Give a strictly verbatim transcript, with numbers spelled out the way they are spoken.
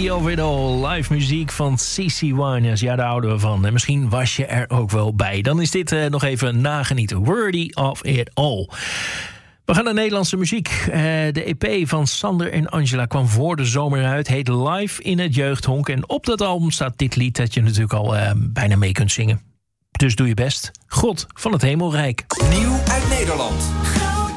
Worthy of It All. Live muziek van Cece Winans. Ja, daar houden we van. En misschien was je er ook wel bij. Dan is dit uh, nog even nagenieten. Worthy of It All. We gaan naar Nederlandse muziek. Uh, de E P van Sander en Angela kwam voor de zomer uit. Heet Live in het Jeugdhonk. En op dat album staat dit lied dat je natuurlijk al uh, bijna mee kunt zingen. Dus doe je best. God van het Hemelrijk. Nieuw uit Nederland.